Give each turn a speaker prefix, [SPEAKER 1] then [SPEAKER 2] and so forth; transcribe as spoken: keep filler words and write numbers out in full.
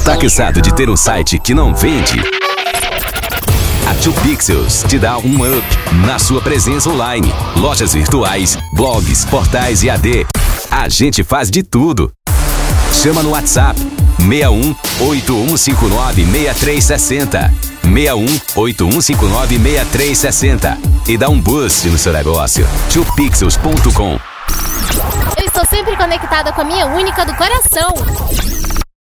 [SPEAKER 1] Tá cansado de ter um site que não vende? A dois Pixels te dá um up na sua presença online. Lojas virtuais, blogs, portais e A D. A gente faz de tudo. Chama no WhatsApp seis um oito um cinco nove seis três seis zero. seis um oito um cinco nove seis três seis zero e dá um boost no seu negócio. dois pixels ponto com.
[SPEAKER 2] Eu estou sempre conectada com a minha única do coração.